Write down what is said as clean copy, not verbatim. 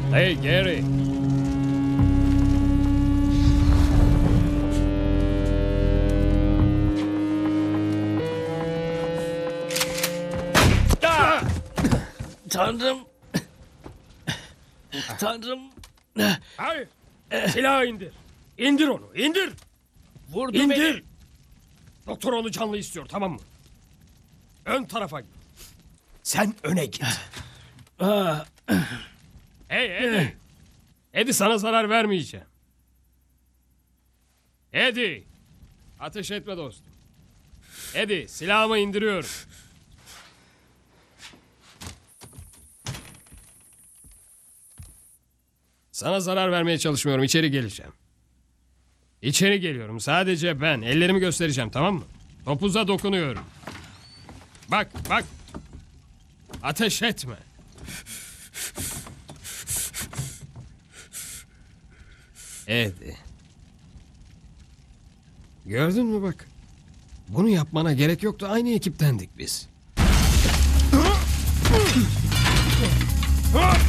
Hey Gary. Tanrım. Tanrım. Hayır. Silahı indir. İndir onu. İndir. Vurdu İndir. beni. Doktor onu canlı istiyor, tamam mı? Ön tarafa git. Sen öne git. Hey Eddie. Eddie, sana zarar vermeyeceğim. Eddie. Ateş etme dostum. Eddie, silahımı indiriyorum. Sana zarar vermeye çalışmıyorum. İçeri geleceğim. İçeri geliyorum. Sadece ben. Ellerimi göstereceğim, tamam mı? Topuza dokunuyorum. Bak, bak. Ateş etme. Eddie. Gördün mü bak? Bunu yapmana gerek yoktu. Aynı ekiptendik biz.